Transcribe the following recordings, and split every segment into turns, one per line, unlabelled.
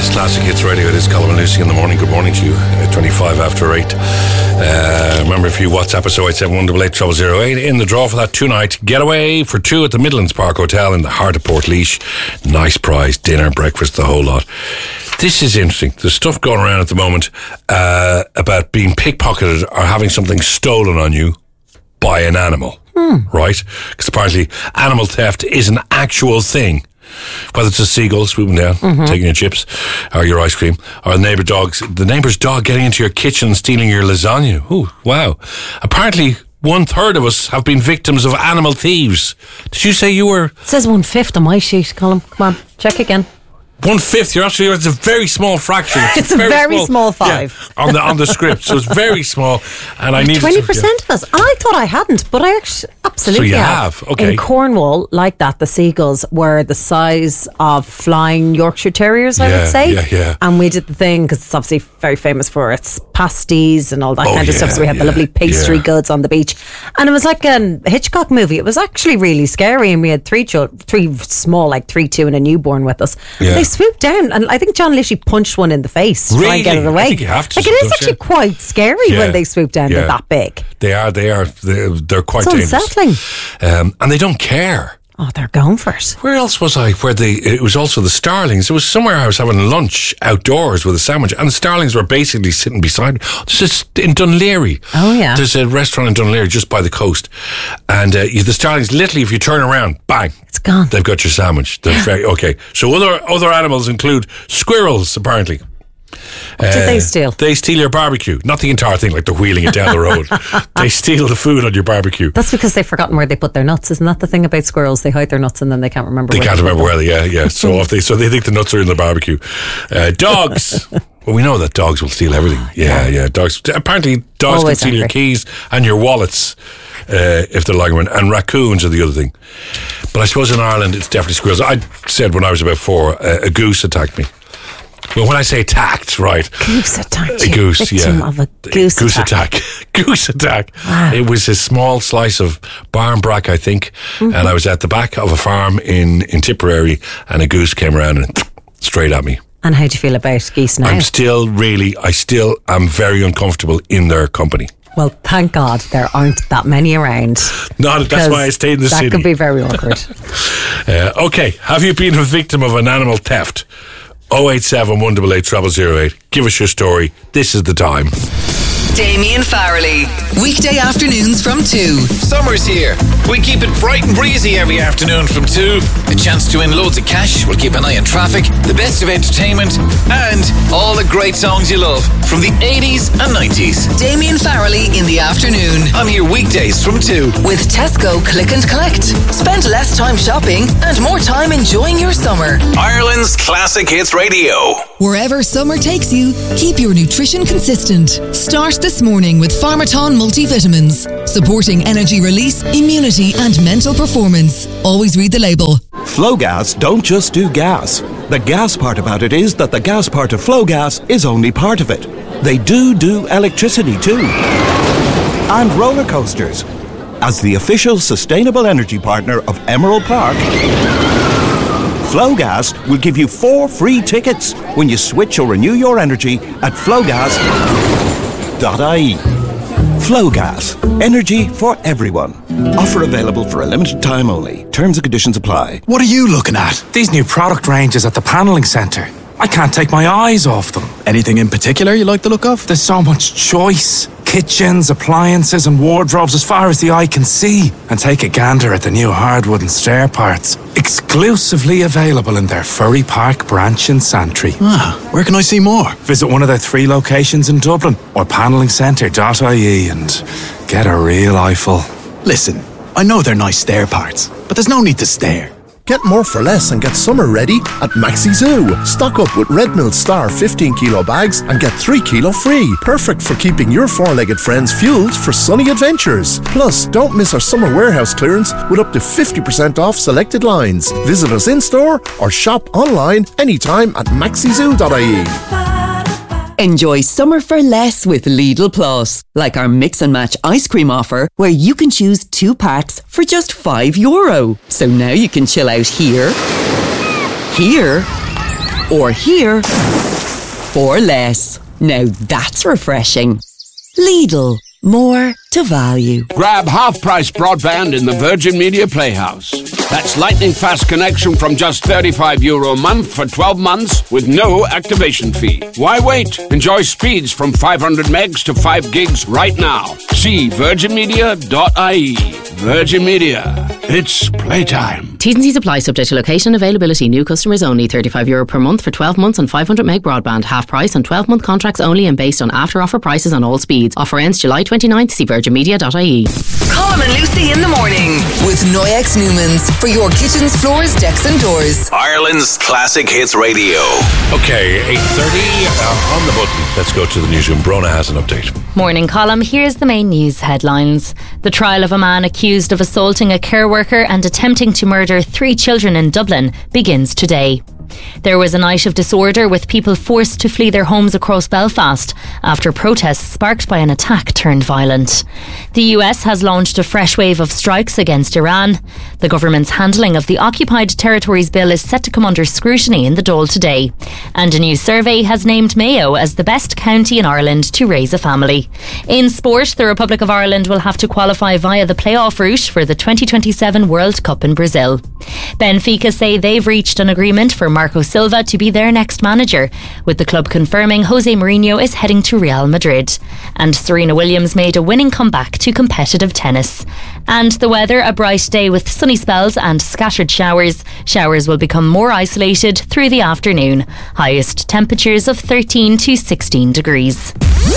Ireland's Classic Hits Radio. It is Colin and Lucy in the morning. Good morning to you. 25 after 8. Remember, if you WhatsApp us 087 in the draw for that 2-night getaway for 2 at the Midlands Park Hotel in the heart of Portlaoise. Nice prize, dinner, breakfast, the whole lot. This is interesting. There's stuff going around at the moment about being pickpocketed or having something stolen on you by an animal. Right? Because apparently animal theft is an actual thing. Whether it's a seagull swooping down, taking your chips or your ice cream, or the neighbour's dog getting into your kitchen and stealing your lasagna. Ooh, wow. Apparently 1/3 of us have been victims of animal thieves. Did you say you were?
It says 1/5 on my sheet, Colin. Come on, check again.
1/5, you're absolutely right. It's a very small fraction.
It's a very small 5.
Yeah, on the script, so it's very small. And I need
20% of us. I thought I hadn't, but I actually absolutely
so you have. Okay.
In Cornwall, like that, the seagulls were the size of flying Yorkshire Terriers, I would say.
Yeah.
And we did the thing, because it's obviously very famous for its pasties and all that kind of stuff. So we had the lovely pastry goods on the beach. And it was like a Hitchcock movie. It was actually really scary. And we had three small, like 3, 2 and a newborn with us. Yeah. They swooped down, and I think John literally punched one in the face to try and get it away.
I think you have to.
Like, it is actually quite scary when they swoop down. They're that big.
They are. They're quite
it's
dangerous.
Unsettling.
And they don't care.
Oh, they're going for it.
Where else was I? It was also the starlings. It was somewhere I was having lunch outdoors with a sandwich, and the starlings were basically sitting beside me. There's in Dunleary.
Oh, yeah.
There's a restaurant in Dunleary just by the coast. And the starlings, literally, if you turn around, bang.
It's gone.
They've got your sandwich. They're very, okay. So other animals include squirrels, apparently.
What did they steal?
They steal your barbecue. Not the entire thing, like they're wheeling it down the road. They steal the food on your barbecue.
That's because they've forgotten where they put their nuts. Isn't that the thing about squirrels? They hide their nuts and then they can't remember
where they So they think the nuts are in the barbecue. Dogs. Well, we know that dogs will steal everything. Yeah. Dogs. Apparently, dogs
Always
can steal your keys and your wallets if they're lying around. And raccoons are the other thing. But I suppose in Ireland, it's definitely squirrels. I said when I was about 4, a goose attacked me. Well, when I say attacked, right?
Goose attacked.
A goose,
victim of a goose attack.
Goose attack.
Wow.
It was a small slice of barnbrack, I think, and I was at the back of a farm in Tipperary, and a goose came around and straight at me.
And how do you feel about geese now?
I still am very uncomfortable in their company.
Well, thank God there aren't that many around.
No, that's why I stayed in the city.
That could be very awkward.
Okay, have you been a victim of an animal theft? 087 188 0008. Give us your story. This is the time.
Damien Farrelly. Weekday afternoons from 2.
Summer's here. We keep it bright and breezy every afternoon from 2. A chance to win loads of cash. We'll keep an eye on traffic, the best of entertainment, and all the great songs you love from the 80s and 90s.
Damien Farrelly in the afternoon.
I'm here weekdays from 2.
With Tesco Click and Collect. Spend less time shopping and more time enjoying your summer.
Ireland's Classic Hits Radio.
Wherever summer takes you, keep your nutrition consistent. Start this morning with Pharmaton multivitamins, supporting energy release, immunity and mental performance. Always read the label.
Flowgas don't just do gas. The gas part about it is that the gas part of Flowgas is only part of it. They do electricity too. And roller coasters. As the official sustainable energy partner of Emerald Park, Flowgas will give you 4 free tickets when you switch or renew your energy at flowgas.ie. Flowgas. Energy for everyone. Offer available for a limited time only. Terms and conditions apply.
What are you looking at? These new product ranges at the Panelling Centre. I can't take my eyes off them.
Anything in particular you like the look of?
There's so much choice. Kitchens, appliances and wardrobes as far as the eye can see. And take a gander at the new hardwood and stair parts. Exclusively available in their Furry Park branch in Santry.
Where can I see more?
Visit one of their 3 locations in Dublin or panellingcentre.ie and get a real eyeful.
Listen, I know they're nice stair parts, but there's no need to stare.
Get more for less and get summer ready at Maxi Zoo. Stock up with Red Mill Star 15 kilo bags and get 3 kilo free. Perfect for keeping your 4-legged friends fueled for sunny adventures. Plus, don't miss our summer warehouse clearance with up to 50% off selected lines. Visit us in-store or shop online anytime at maxizoo.ie.
Enjoy summer for less with Lidl Plus, like our mix and match ice cream offer where you can choose 2 packs for just €5. So now you can chill out here, Or here for less. Now that's refreshing. Lidl, more to value.
Grab half-price broadband in the Virgin Media Playhouse. That's lightning fast connection from just €35 a month for 12 months with no activation fee. Why wait? Enjoy speeds from 500 megs to 5 gigs right now. See virginmedia.ie. Virgin Media. It's playtime.
T's and C's apply, subject to location availability. New customers only. €35 per month for 12 months on 500 meg broadband. Half price on 12-month contracts only and based on after-offer prices on all speeds. Offer ends July 29th. See virginmedia.ie.
Colm and Lucy in the morning with Noyex Newmans for your kitchens, floors, decks and doors.
Ireland's Classic Hits Radio.
Okay, 8:30 on the button. Let's go to the newsroom. Brona has an update.
Morning, Colm. Here's the main news headlines. The trial of a man accused of assaulting a care worker and attempting to murder 3 children in Dublin begins today. There was a night of disorder with people forced to flee their homes across Belfast after protests sparked by an attack turned violent. The US has launched a fresh wave of strikes against Iran. The government's handling of the Occupied Territories Bill is set to come under scrutiny in the Dáil today. And a new survey has named Mayo as the best county in Ireland to raise a family. In sport, the Republic of Ireland will have to qualify via the playoff route for the 2027 World Cup in Brazil. Benfica say they've reached an agreement for Marco Silva to be their next manager, with the club confirming Jose Mourinho is heading to Real Madrid. And Serena Williams made a winning comeback to competitive tennis. And the weather, a bright day with sunny spells and scattered showers. Showers will become more isolated through the afternoon. Highest temperatures of 13 to 16 degrees.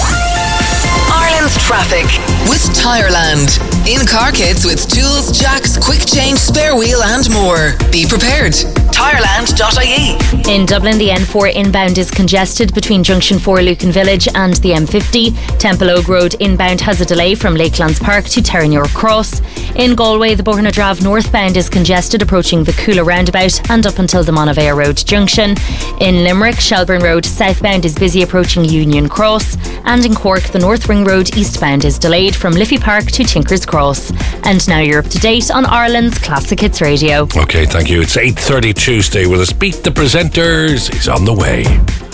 Ireland's traffic with Tireland. In-car kits with tools, jacks, quick change, spare wheel and more. Be prepared. Tireland.ie.
In Dublin, the N4 inbound is congested between Junction 4 Lucan Village and the M50. Temple Oak Road inbound has a delay from Lakelands Park to Terranure Cross. In Galway, the Bohernadrave northbound is congested approaching the Coola roundabout and up until the Monavea Road junction. In Limerick, Shelburne Road southbound is busy approaching Union Cross. And in Cork, the North Ring Road eastbound is delayed from Liffey Park to Tinkers Cross. And now you're up to date on Ireland's Classic Hits Radio.
Okay, thank you. It's 8:30 Tuesday with us. Beat the Presenters is on the way.